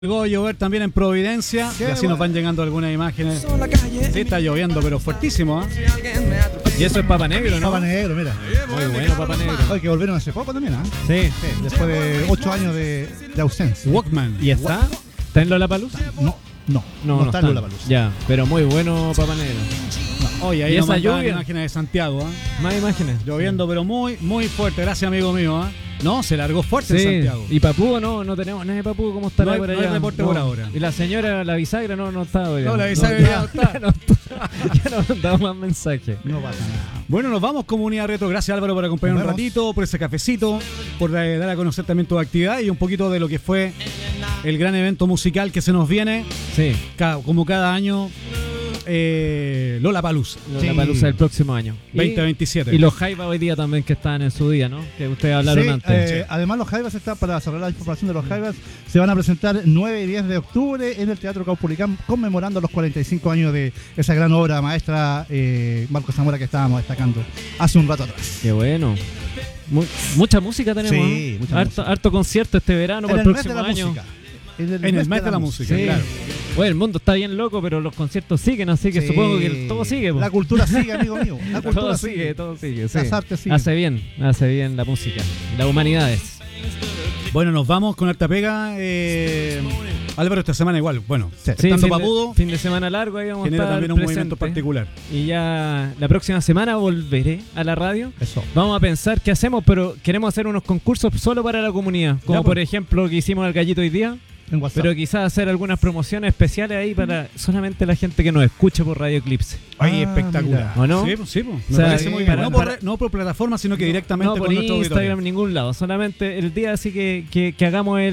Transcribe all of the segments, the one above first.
Llegó a llover también en Providencia y así nos van llegando algunas imágenes. Sí, está lloviendo, pero fuertísimo, ¿eh? Y eso es Papa Negro, ¿no? Papa Negro, mira. Muy bueno, Papa Negro. Hoy que volvieron hace poco también, ¿ah? Sí. Sí, después de 8 años de ausencia. Walkman. ¿Y está? ¿Está en Lollapalooza? No está en Lollapalooza. Ya, pero muy bueno Papa Negro. Oye, ahí ¿Y nos esa mandaban lluvia? imágenes de Santiago, ¿eh? Más imágenes. Lloviendo, pero muy, muy fuerte. Gracias, amigo mío, ¿eh? No, se largó fuerte en Santiago. ¿Y Papú no tenemos nada de Papú? ¿Cómo estará No hay- por no allá? hay reporte por ahora. ¿Y la señora, la bisagra, no está hoy? No, la bisagra ya no está. Ya no mandamos más mensajes. No pasa nada. Bueno, nos vamos, comunidad retro. Gracias, Álvaro, por acompañarnos un Nos vemos. ratito, por ese cafecito, por dar a conocer también tu actividad y un poquito de lo que fue el gran evento musical que se nos viene, Sí, como cada año, Lollapalooza Lollapalooza del próximo año. 2027. Y los Jaiba hoy día también que están en su día, ¿no? Que ustedes hablaron Sí, antes. además los Jaivas están, para cerrar la información de los Jaivas, se van a presentar 9 y 10 de octubre en el Teatro Caupolicán conmemorando los 45 años de esa gran obra maestra Marco Zamora que estábamos destacando hace un rato atrás. Qué bueno. Mucha música tenemos, Sí, ¿no? mucha música. Harto concierto este verano para el próximo año. música. En el mes de la música, Sí. claro. Bueno, el mundo está bien loco, pero los conciertos siguen, así que Sí. supongo que todo sigue. Po. La cultura sigue, amigo mío. La cultura Todo sigue, todo sigue. Sí. Las artes siguen. Hace bien la música, las humanidades. Bueno, nos vamos con harta pega. Álvaro, esta semana igual. Bueno, Sí. estando papudo, fin de semana largo, ahí vamos a genera estar también un presentes. movimiento particular. Y ya la próxima semana volveré a la radio. Eso. Vamos a pensar qué hacemos, pero queremos hacer unos concursos solo para la comunidad. Como Ya, por pues. ejemplo que hicimos al Gallito hoy día. En WhatsApp. Pero quizás hacer algunas promociones especiales ahí para solamente la gente que nos escuche por Radio Eclipse. Oye, Ah, espectacular. mira. ¿O no? Sí, pues, sí, pues. Me O sea, parece muy bien. para- No por plataforma, sino que directamente No por con nuestro Instagram, auditorio. en ningún lado. Solamente el día así que hagamos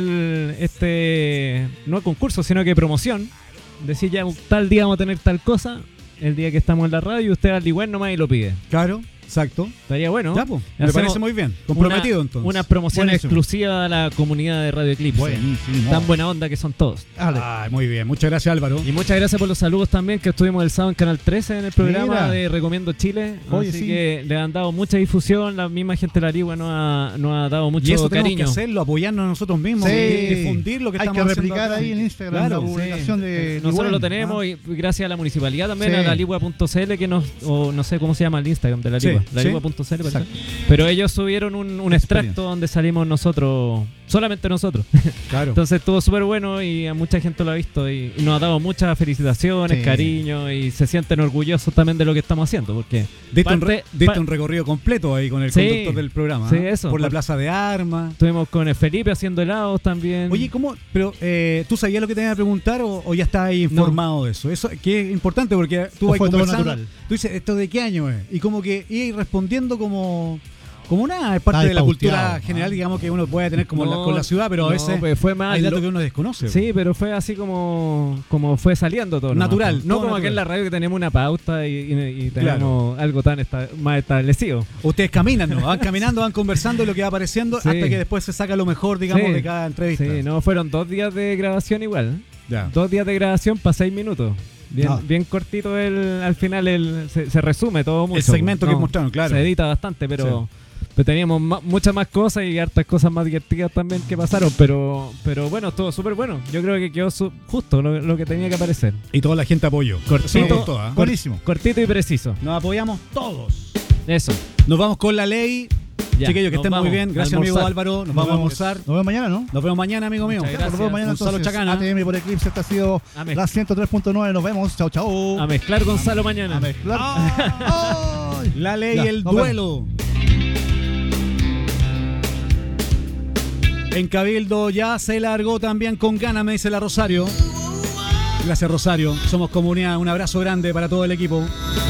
no concurso, sino que promoción. Decir ya tal día vamos a tener tal cosa, el día que estamos en la radio, y usted al igual nomás y lo pide. Claro, exacto. Estaría bueno. Ya, pues. Me Hacemos parece muy bien. Comprometido, entonces. Una promoción Buenísimo. exclusiva a la comunidad de Radio Eclipse. Buenísimo. Tan buena onda que son todos. Dale. Ay, muy bien. Muchas gracias, Álvaro. Y muchas gracias por los saludos también, que estuvimos el sábado en Canal 13 en el programa Mira. de Recomiendo Chile. Oye, así sí. que le han dado mucha difusión, la misma gente de la Ligua nos ha dado mucho Y eso tenemos cariño. que hacerlo, apoyarnos nosotros mismos, Sí. difundir lo que Hay estamos que haciendo replicar acá. ahí en Instagram Claro, la publicación de Nosotros Ligüen, lo tenemos ¿ah? y gracias a la municipalidad también, Sí. a la ligua.cl que o no sé cómo se llama el Instagram de la Sí, Ligua, sí. la ligua.cl, perdón. Exacto. Pero ellos subieron un extracto Experiencia. donde salimos nosotros, solamente nosotros. Claro. Entonces estuvo súper bueno y a mucha gente lo ha visto y nos ha dado muchas felicitaciones, Sí. cariño, y se sienten orgullosos también de lo que estamos haciendo, porque Diste un recorrido completo ahí con el Sí. conductor del programa. Sí, ¿eh? eso. Por la Plaza de Armas. estuvimos con el Felipe haciendo helados también. Oye, ¿cómo? Pero, ¿tú sabías lo que te iba a preguntar o ya estás ahí informado de eso? Eso que es importante porque tú ¿O vas fue todo conversando, natural? tú dices, ¿esto de qué año es? Y como que ir respondiendo como nada, es parte Está de la cultura pauteado, general, ¿no? digamos, que uno puede tener como No, con la ciudad, pero a no, veces pues fue más hay datos lo- que uno desconoce. Sí, pero fue así como fue saliendo todo. nomás, Natural, po. No todo como aquí en la natural. radio que tenemos una pauta y tenemos algo tan más establecido. Ustedes caminan, ¿no? Van caminando, van conversando lo que va apareciendo Sí. hasta que después se saca lo mejor, digamos, Sí. de cada entrevista. Sí, no, fueron 2 días de grabación igual. Ya. 2 días de grabación para 6 minutos. Bien, No. bien cortito al final se resume todo mucho. El segmento que No, mostraron, claro. Se edita bastante, pero teníamos muchas más cosas y hartas cosas más divertidas también que pasaron. Pero bueno, estuvo súper bueno. Yo creo que quedó justo lo que tenía que aparecer. Y toda la gente apoyó. Cortito. Eso me gustó, ¿ah? Buenísimo. Cortito y preciso. Nos apoyamos todos. Eso. Nos vamos con la ley. Ya, Chiquillos, que nos estén muy vamos bien. a Gracias, amigo almorzar. Álvaro. Nos vamos a almorzar. Nos vemos mañana, ¿no? Nos vemos mañana, amigo mío. Muchas gracias. Nos vemos mañana Gonzalo entonces. Chacana. ATM por Eclipse. Esta ha sido A mezclar. la 103.9. Nos vemos. Chao, chao. A mezclar Gonzalo mañana. A mezclar. Ah. Ay. La ley Ya, y el nos duelo. En Cabildo ya se largó también con ganas, me dice la Rosario. Gracias, Rosario. Somos comunidad. Un abrazo grande para todo el equipo.